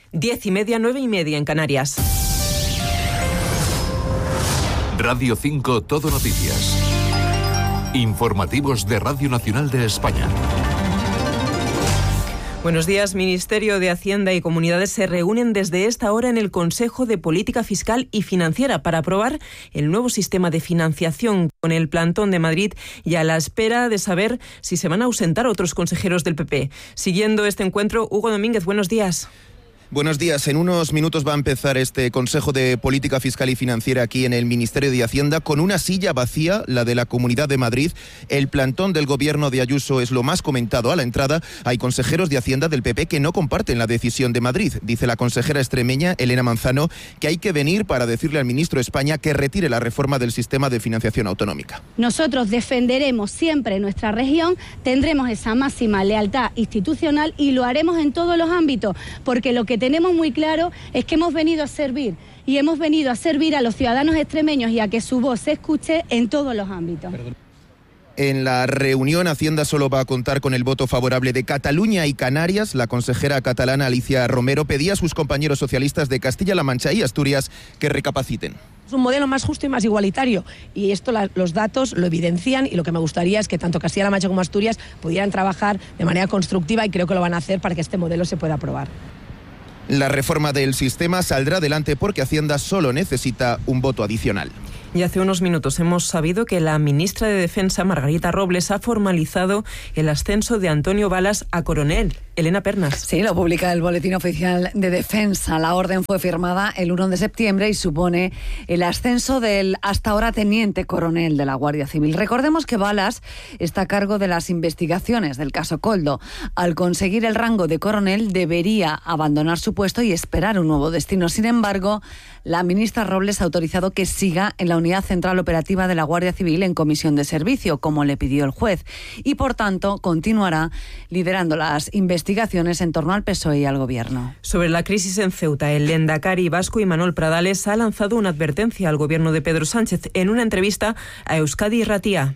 10:30, 9:30 en Canarias. Radio 5 Todo Noticias. Informativos de Radio Nacional de España. Buenos días. Ministerio de Hacienda y Comunidades se reúnen desde esta hora en el Consejo de Política Fiscal y Financiera para aprobar el nuevo sistema de financiación con el plantón de Madrid y a la espera de saber si se van a ausentar otros consejeros del PP. Siguiendo este encuentro, Hugo Domínguez, buenos días. Buenos días. En unos minutos va a empezar este Consejo de Política Fiscal y Financiera aquí en el Ministerio de Hacienda con una silla vacía, la de la Comunidad de Madrid. El plantón del gobierno de Ayuso es lo más comentado. A la entrada hay consejeros de Hacienda del PP que no comparten la decisión de Madrid. Dice la consejera extremeña Elena Manzano que hay que venir para decirle al ministro de España que retire la reforma del sistema de financiación autonómica. Nosotros defenderemos siempre nuestra región, tendremos esa máxima lealtad institucional y lo haremos en todos los ámbitos, porque lo que tenemos muy claro es que hemos venido a servir y hemos venido a servir a los ciudadanos extremeños y a que su voz se escuche en todos los ámbitos. En la reunión, Hacienda solo va a contar con el voto favorable de Cataluña y Canarias. La consejera catalana Alicia Romero pedía a sus compañeros socialistas de Castilla-La Mancha y Asturias que recapaciten. Es un modelo más justo y más igualitario y esto los datos lo evidencian, y lo que me gustaría es que tanto Castilla-La Mancha como Asturias pudieran trabajar de manera constructiva, y creo que lo van a hacer para que este modelo se pueda aprobar. La reforma del sistema saldrá adelante porque Hacienda solo necesita un voto adicional. Y hace unos minutos hemos sabido que la ministra de Defensa, Margarita Robles, ha formalizado el ascenso de Antonio Balas a coronel. Elena Pernas. Sí, lo publica el Boletín Oficial de Defensa. La orden fue firmada el 1 de septiembre y supone el ascenso del hasta ahora teniente coronel de la Guardia Civil. Recordemos que Balas está a cargo de las investigaciones del caso Koldo. Al conseguir el rango de coronel debería abandonar su puesto y esperar un nuevo destino. Sin embargo, la ministra Robles ha autorizado que siga en la Unidad Central Operativa de la Guardia Civil en comisión de servicio, como le pidió el juez, y por tanto continuará liderando las investigaciones en torno al PSOE y al Gobierno. Sobre la crisis en Ceuta, el lehendakari vasco Imanol Pradales ha lanzado una advertencia al gobierno de Pedro Sánchez en una entrevista a Euskadi Irratia.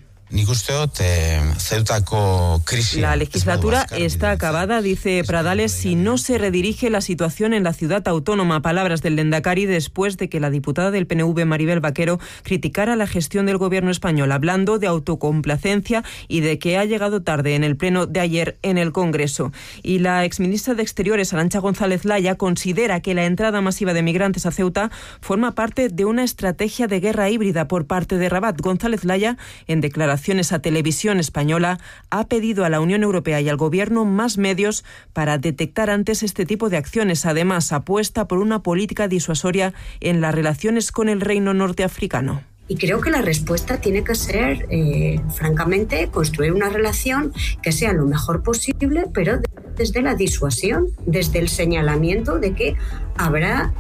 La legislatura está acabada, dice Pradales, si no se redirige la situación en la ciudad autónoma. Palabras del lehendakari después de que la diputada del PNV, Maribel Vaquero, criticara la gestión del gobierno español, hablando de autocomplacencia y de que ha llegado tarde en el pleno de ayer en el Congreso. Y la exministra de Exteriores, Arantxa González Laya, considera que la entrada masiva de migrantes a Ceuta forma parte de una estrategia de guerra híbrida por parte de Rabat. González Laya, en declaraciones a Televisión Española, ha pedido a la Unión Europea y al Gobierno más medios para detectar antes este tipo de acciones. Además, apuesta por una política disuasoria en las relaciones con el reino norteafricano. Y creo que la respuesta tiene que ser, francamente, construir una relación que sea lo mejor posible, pero desde la disuasión, desde el señalamiento de que habrá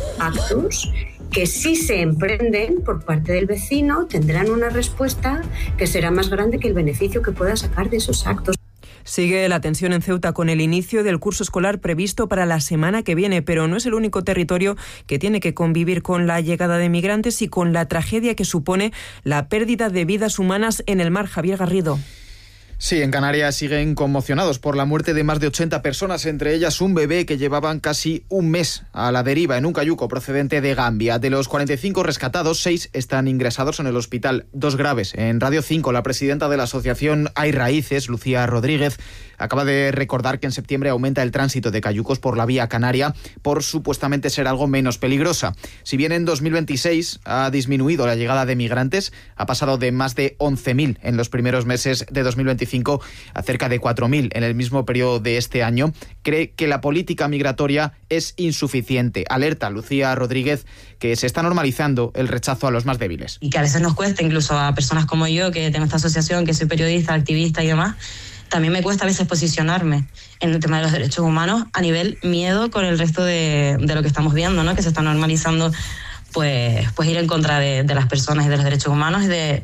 actos que si se emprenden por parte del vecino tendrán una respuesta que será más grande que el beneficio que pueda sacar de esos actos. Sigue la tensión en Ceuta con el inicio del curso escolar previsto para la semana que viene, pero no es el único territorio que tiene que convivir con la llegada de migrantes y con la tragedia que supone la pérdida de vidas humanas en el mar. Javier Garrido. Sí, en Canarias siguen conmocionados por la muerte de más de 80 personas, entre ellas un bebé que llevaban casi un mes a la deriva en un cayuco procedente de Gambia. De los 45 rescatados, 6 están ingresados en el hospital, 2 graves. En Radio 5, la presidenta de la asociación Hay Raíces, Lucía Rodríguez, acaba de recordar que en septiembre aumenta el tránsito de cayucos por la vía canaria por supuestamente ser algo menos peligrosa. Si bien en 2026 ha disminuido la llegada de migrantes, ha pasado de más de 11.000 en los primeros meses de 2025 a cerca de 4.000 en el mismo periodo de este año, cree que la política migratoria es insuficiente. Alerta Lucía Rodríguez que se está normalizando el rechazo a los más débiles. Y que a veces nos cuesta, incluso a personas como yo, que tengo esta asociación, que soy periodista, activista y demás, también me cuesta a veces posicionarme en el tema de los derechos humanos a nivel miedo con el resto de lo que estamos viendo, ¿no? Que se está normalizando pues ir en contra de las personas y de los derechos humanos y de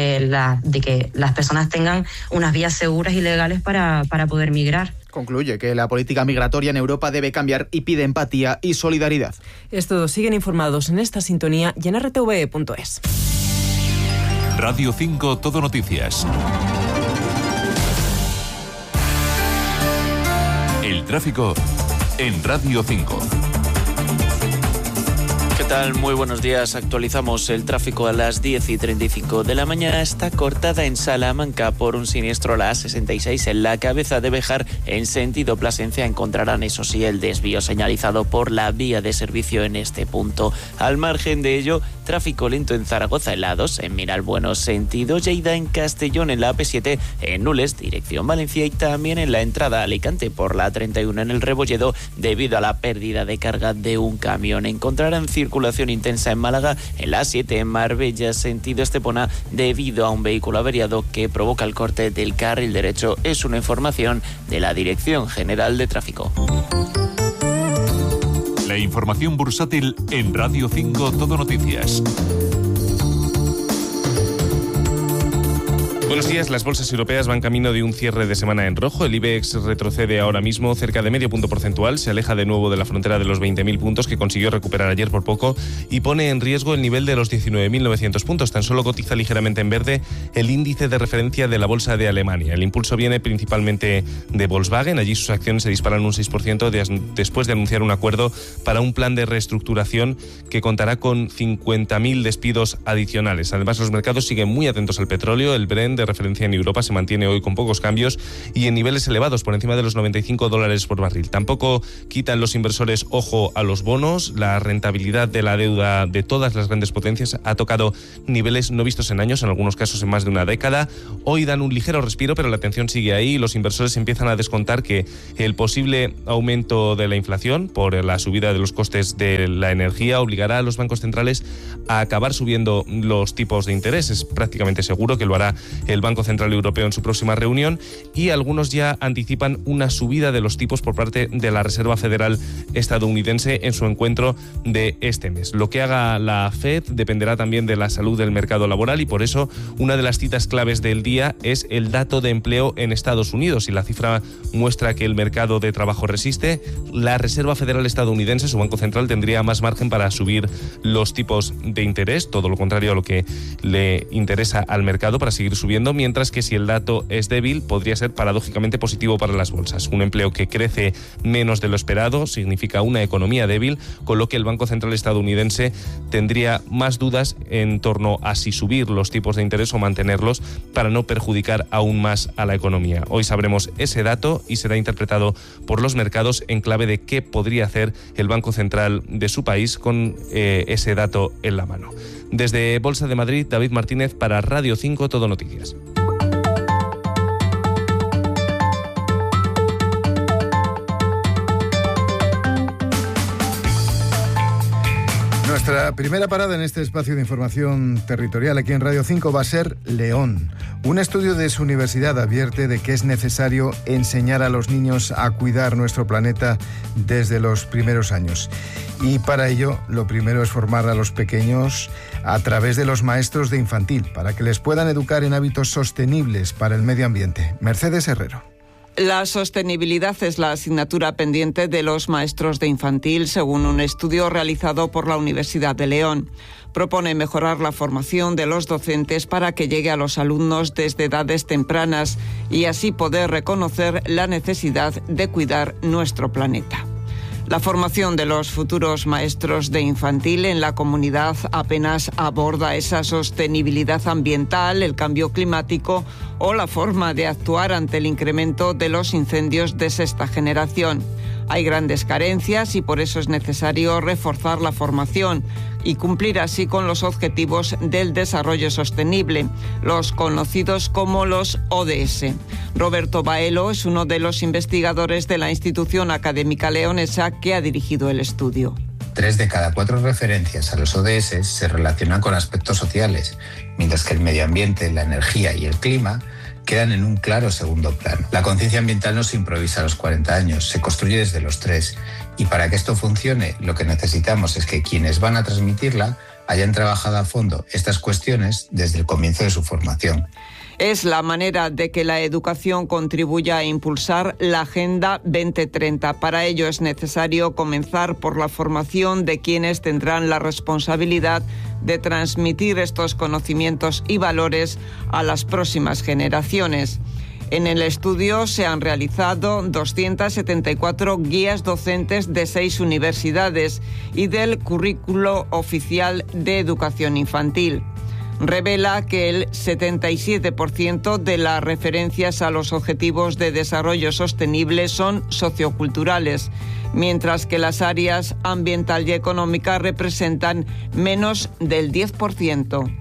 que las personas tengan unas vías seguras y legales para poder migrar. Concluye que la política migratoria en Europa debe cambiar y pide empatía y solidaridad. Siguen informados en esta sintonía y en rtve.es. Radio 5 Todo Noticias. El tráfico en Radio 5. ¿Qué tal? Muy buenos días. Actualizamos el tráfico a las 10:35 de la mañana. Está cortada en Salamanca por un siniestro a la A66 en la cabeza de Béjar en sentido Plasencia. Encontrarán, eso sí, el desvío señalizado por la vía de servicio en este punto. Al margen de ello, tráfico lento en Zaragoza en la A2, en Miralbueno sentido Lleida, en Castellón en la AP7, en Nules dirección Valencia y también en la entrada a Alicante por la A31 en el Rebolledo debido a la pérdida de carga de un camión. Encontrarán circulación intensa en Málaga en la A7 en Marbella sentido Estepona debido a un vehículo averiado que provoca el corte del carril derecho. Es una información de la Dirección General de Tráfico. La información bursátil en Radio 5 Todo Noticias. Buenos días. Las bolsas europeas van camino de un cierre de semana en rojo. El IBEX retrocede ahora mismo cerca de medio punto porcentual, se aleja de nuevo de la frontera de los 20.000 puntos que consiguió recuperar ayer por poco y pone en riesgo el nivel de los 19.900 puntos. Tan solo cotiza ligeramente en verde el índice de referencia de la bolsa de Alemania. El impulso viene principalmente de Volkswagen. Allí sus acciones se disparan un 6% después de anunciar un acuerdo para un plan de reestructuración que contará con 50.000 despidos adicionales. Además, los mercados siguen muy atentos al petróleo. El Brent de referencia en Europa se mantiene hoy con pocos cambios y en niveles elevados por encima de los $95 por barril. Tampoco quitan los inversores ojo a los bonos. La rentabilidad de la deuda de todas las grandes potencias ha tocado niveles no vistos en años, en algunos casos en más de una década. Hoy dan un ligero respiro, pero la atención sigue ahí y los inversores empiezan a descontar que el posible aumento de la inflación por la subida de los costes de la energía obligará a los bancos centrales a acabar subiendo los tipos de interés. Es prácticamente seguro que lo hará el Banco Central Europeo en su próxima reunión y algunos ya anticipan una subida de los tipos por parte de la Reserva Federal estadounidense en su encuentro de este mes. Lo que haga la Fed dependerá también de la salud del mercado laboral y por eso una de las citas claves del día es el dato de empleo en Estados Unidos. Si la cifra muestra que el mercado de trabajo resiste, la Reserva Federal estadounidense, su Banco Central, tendría más margen para subir los tipos de interés, todo lo contrario a lo que le interesa al mercado para seguir subiendo, mientras que si el dato es débil podría ser paradójicamente positivo para las bolsas. Un empleo que crece menos de lo esperado significa una economía débil, con lo que el Banco Central estadounidense tendría más dudas en torno a si subir los tipos de interés o mantenerlos para no perjudicar aún más a la economía. Hoy sabremos ese dato y será interpretado por los mercados en clave de qué podría hacer el Banco Central de su país con ese dato en la mano. Desde Bolsa de Madrid, David Martínez para Radio 5 Todo Noticias. Nuestra primera parada en este espacio de información territorial aquí en Radio 5 va a ser León. Un estudio de su universidad advierte de que es necesario enseñar a los niños a cuidar nuestro planeta desde los primeros años. Y para ello, lo primero es formar a los pequeños a través de los maestros de infantil, para que les puedan educar en hábitos sostenibles para el medio ambiente. Mercedes Herrero. La sostenibilidad es la asignatura pendiente de los maestros de infantil, según un estudio realizado por la Universidad de León. Propone mejorar la formación de los docentes para que llegue a los alumnos desde edades tempranas y así poder reconocer la necesidad de cuidar nuestro planeta. La formación de los futuros maestros de infantil en la comunidad apenas aborda esa sostenibilidad ambiental, el cambio climático o la forma de actuar ante el incremento de los incendios de sexta generación. Hay grandes carencias y por eso es necesario reforzar la formación y cumplir así con los objetivos del desarrollo sostenible, los conocidos como los ODS. Roberto Baelo es uno de los investigadores de la institución académica leonesa que ha dirigido el estudio. 3 de cada 4 referencias a los ODS se relacionan con aspectos sociales, mientras que el medio ambiente, la energía y el clima quedan en un claro segundo plano. La conciencia ambiental no se improvisa a los 40 años, se construye desde los 3. Y para que esto funcione, lo que necesitamos es que quienes van a transmitirla hayan trabajado a fondo estas cuestiones desde el comienzo de su formación. Es la manera de que la educación contribuya a impulsar la Agenda 2030. Para ello es necesario comenzar por la formación de quienes tendrán la responsabilidad de transmitir estos conocimientos y valores a las próximas generaciones. En el estudio se han realizado 274 guías docentes de 6 universidades y del Currículo Oficial de Educación Infantil. Revela que el 77% de las referencias a los objetivos de desarrollo sostenible son socioculturales, mientras que las áreas ambiental y económica representan menos del 10%.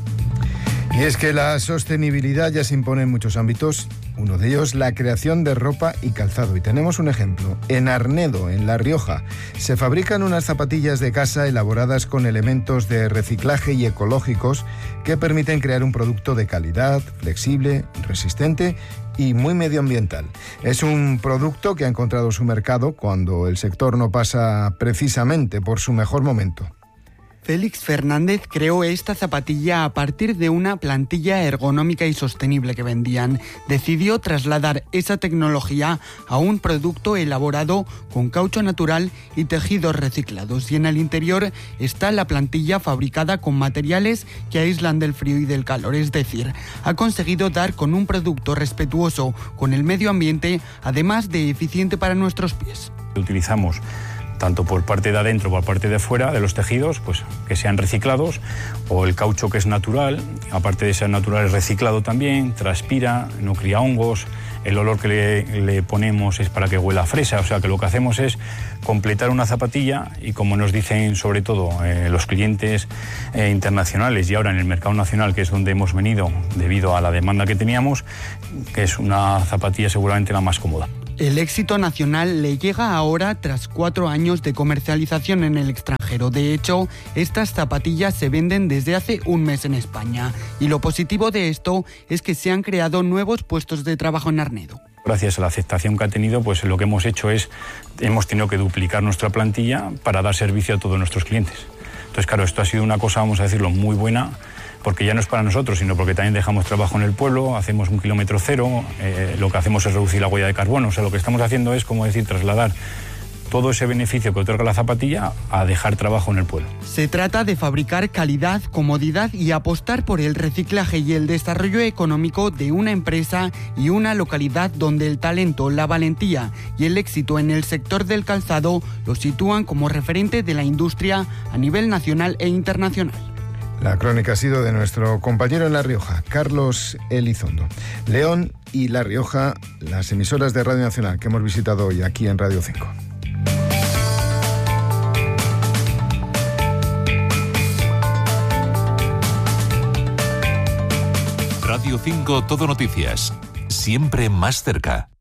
Y es que la sostenibilidad ya se impone en muchos ámbitos, uno de ellos la creación de ropa y calzado. Y tenemos un ejemplo. En Arnedo, en La Rioja, se fabrican unas zapatillas de casa elaboradas con elementos de reciclaje y ecológicos que permiten crear un producto de calidad, flexible, resistente y muy medioambiental. Es un producto que ha encontrado su mercado cuando el sector no pasa precisamente por su mejor momento. Félix Fernández creó esta zapatilla a partir de una plantilla ergonómica y sostenible que vendían. Decidió trasladar esa tecnología a un producto elaborado con caucho natural y tejidos reciclados. Y en el interior está la plantilla fabricada con materiales que aíslan del frío y del calor. Es decir, ha conseguido dar con un producto respetuoso con el medio ambiente, además de eficiente para nuestros pies. Utilizamos tanto por parte de adentro como por parte de fuera de los tejidos, pues que sean reciclados, o el caucho que es natural, aparte de ser natural es reciclado también, transpira, no cría hongos, el olor que le ponemos es para que huela a fresa, o sea que lo que hacemos es completar una zapatilla y como nos dicen sobre todo los clientes internacionales y ahora en el mercado nacional, que es donde hemos venido debido a la demanda que teníamos, que es una zapatilla seguramente la más cómoda. El éxito nacional le llega ahora tras 4 años de comercialización en el extranjero. De hecho, estas zapatillas se venden desde hace un mes en España. Y lo positivo de esto es que se han creado nuevos puestos de trabajo en Arnedo. Gracias a la aceptación que ha tenido, pues lo que hemos hecho es, hemos tenido que duplicar nuestra plantilla para dar servicio a todos nuestros clientes. Entonces, claro, esto ha sido una cosa, vamos a decirlo, muy buena, porque ya no es para nosotros, sino porque también dejamos trabajo en el pueblo, hacemos un kilómetro cero, lo que hacemos es reducir la huella de carbono, o sea, lo que estamos haciendo es, como decir, trasladar todo ese beneficio que otorga la zapatilla a dejar trabajo en el pueblo. Se trata de fabricar calidad, comodidad y apostar por el reciclaje y el desarrollo económico de una empresa y una localidad donde el talento, la valentía y el éxito en el sector del calzado lo sitúan como referente de la industria a nivel nacional e internacional. La crónica ha sido de nuestro compañero en La Rioja, Carlos Elizondo. León y La Rioja, las emisoras de Radio Nacional que hemos visitado hoy aquí en Radio 5. Radio 5 Todo Noticias, siempre más cerca.